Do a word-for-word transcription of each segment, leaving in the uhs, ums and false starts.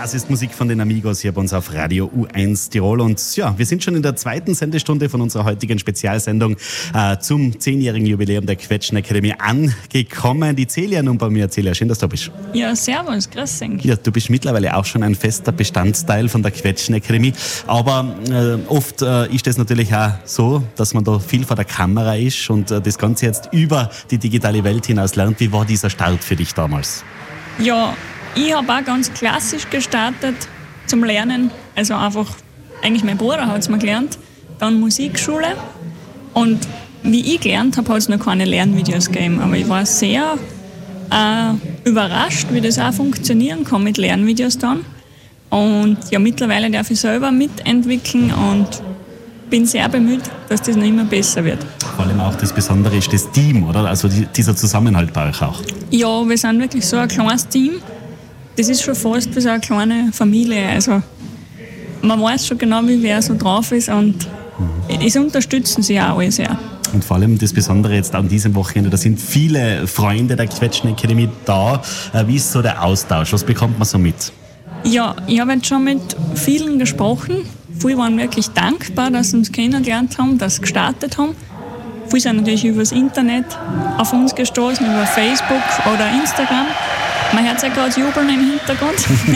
Das ist Musik von den Amigos hier bei uns auf Radio U eins Tirol. Und ja, wir sind schon in der zweiten Sendestunde von unserer heutigen Spezialsendung äh, zum zehnjährigen Jubiläum der Quetschen Akademie angekommen. Die Celia nun bei mir. Celia, schön, dass du da bist. Ja, servus, grüß dich. Ja, du bist mittlerweile auch schon ein fester Bestandteil von der Quetschen Akademie. Aber äh, oft äh, ist es natürlich auch so, dass man da viel vor der Kamera ist und äh, das Ganze jetzt über die digitale Welt hinaus lernt. Wie war dieser Start für dich damals? Ja, ich habe auch ganz klassisch gestartet zum Lernen. Also einfach, eigentlich mein Bruder hat es mir gelernt. Dann Musikschule. Und wie ich gelernt habe, hat es noch keine Lernvideos gegeben. Aber ich war sehr äh, überrascht, wie das auch funktionieren kann mit Lernvideos dann. Und ja, mittlerweile darf ich selber mitentwickeln und bin sehr bemüht, dass das noch immer besser wird. Vor allem auch das Besondere ist das Team, oder? Also die, dieser Zusammenhalt bei euch auch. Ja, wir sind wirklich so ein kleines Team. Das ist schon fast wie so eine kleine Familie. Also man weiß schon genau, wie wer so drauf ist und mhm. es unterstützen sie auch alle sehr. Und vor allem das Besondere jetzt an diesem Wochenende, da sind viele Freunde der Quetschen Akademie da. Wie ist so der Austausch? Was bekommt man so mit? Ja, ich habe jetzt schon mit vielen gesprochen. Viele waren wirklich dankbar, dass sie uns kennengelernt haben, dass sie gestartet haben. Viele sind natürlich über das Internet auf uns gestoßen, über Facebook oder Instagram. Man hört ja gerade Jubeln im Hintergrund.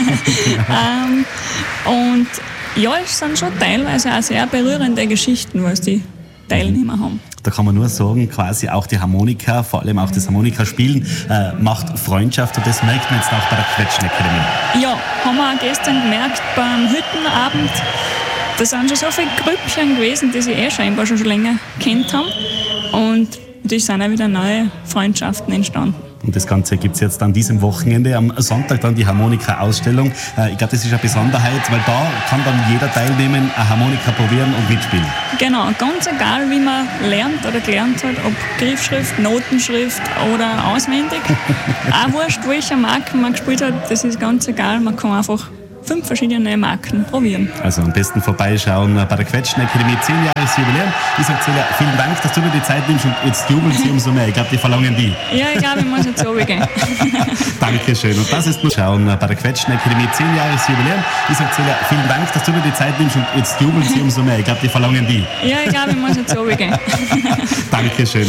ähm, und ja, es sind schon teilweise auch sehr berührende Geschichten, was die Teilnehmer haben. Da kann man nur sagen, quasi auch die Harmonika, vor allem auch das Harmonikaspielen, äh, macht Freundschaft und das merkt man jetzt auch bei der Quetschen Akademie. Ja, haben wir auch gestern gemerkt beim Hüttenabend. Da sind schon so viele Grüppchen gewesen, die sich eh scheinbar schon länger kennt haben. Und da sind auch wieder neue Freundschaften entstanden. Und das Ganze gibt es jetzt an diesem Wochenende, am Sonntag dann die Harmonika-Ausstellung. Ich glaube, das ist eine Besonderheit, weil da kann dann jeder teilnehmen, eine Harmonika probieren und mitspielen. Genau, ganz egal, wie man lernt oder gelernt hat, ob Griffschrift, Notenschrift oder auswendig. Auch wurscht, welche Marken man gespielt hat, das ist ganz egal. Man kann einfach fünf verschiedene Marken probieren. Also am besten vorbeischauen bei der Quetschen Akademie, zehnjähriges Jubiläum. Ich sage Celia, vielen Dank, dass du dir die Zeit nimmst und jetzt jubeln sie umso mehr. Ich glaube, die verlangen die. Ja, ich glaube, ich muss jetzt runtergehen. Dankeschön. Und das ist nur schauen bei der Quetschen Akademie, zehnjähriges Jubiläum. Ich sage Celia, vielen Dank, dass du dir die Zeit nimmst und jetzt jubeln sie umso mehr. Ich glaube, die verlangen die. Ja, ich glaube, ich muss jetzt runtergehen. Dankeschön.